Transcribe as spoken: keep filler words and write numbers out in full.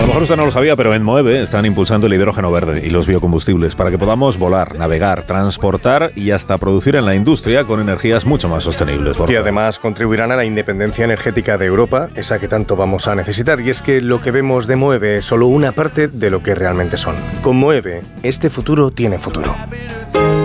A lo mejor usted no lo sabía, pero en Moeve están impulsando el hidrógeno verde y los biocombustibles para que podamos volar, navegar, transportar y hasta producir en la industria con energías mucho más sostenibles. Y además contribuirán a la independencia energética de Europa, esa que tanto vamos a necesitar. Y es que lo que vemos de Moeve es solo una parte de lo que realmente son. Con Moeve, este futuro tiene futuro.